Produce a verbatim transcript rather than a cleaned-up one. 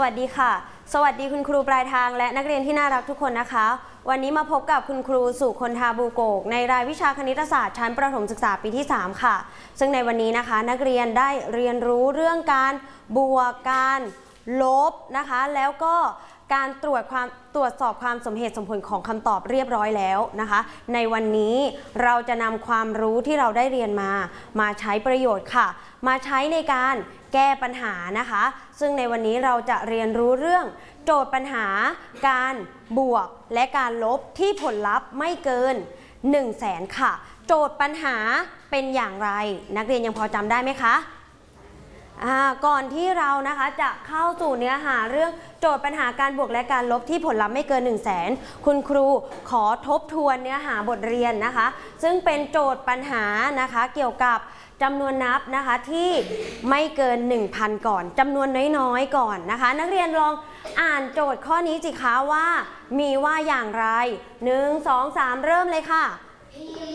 วัสดีค่ะสวัสดีคุณครูปลายทางและนักเรียนที่น่ารักทุกคนนะคะวันนี้มาพบกับคุณครูสุคนธาบูโกกในรายวิชาคณิตศาสตร์ชั้นประถมศึกษาปีที่สามค่ะซึ่งในวันนี้นะคะนักเรียนได้เรียนรู้เรื่องการบวกการลบนะคะแล้วก็การตรวจความตรวจสอบความสมเหตุสมผลของคำตอบเรียบร้อยแล้วนะคะในวันนี้เราจะนำความรู้ที่เราได้เรียนมามาใช้ประโยชน์ค่ะมาใช้ในการแก้ปัญหานะคะซึ่งในวันนี้เราจะเรียนรู้เรื่องโจทย์ปัญหาการบวกและการลบที่ผลลัพธ์ไม่เกินหนึ่งแสนค่ะโจทย์ปัญหาเป็นอย่างไรนักเรียนยังพอจำได้ไหมคะก่อนที่เรานะคะจะเข้าสู่เนื้อหาเรื่องโจทย์ปัญหาการบวกและการลบที่ผลลัพธ์ไม่เกินหนึ่งแสนคุณครูขอทบทวนเนื้อหาบทเรียนนะคะซึ่งเป็นโจทย์ปัญหานะคะเกี่ยวกับจำนวนนับนะคะที่ไม่เกิน หนึ่งพัน ก่อนจำนวนน้อยๆก่อนนะคะนักเรียนลองอ่านโจทย์ข้อนี้สิคะว่ามีว่าอย่างไรหนึ่ง สอง สามเริ่มเลยค่ะ